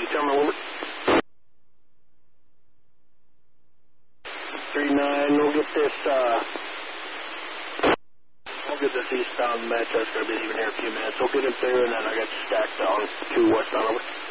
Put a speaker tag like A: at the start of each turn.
A: terminal over. 39, we'll get this, I'll get this eastbound match. That's going to be leaving here in a few minutes. We'll get it there, and then I got you stacked down 2 westbound over.